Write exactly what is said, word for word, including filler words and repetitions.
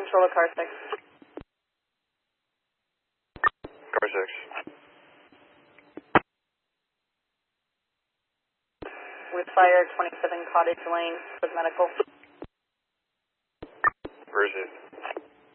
control of car six. Car six. With fire, twenty-seven Cottage Lane with medical. Where is it?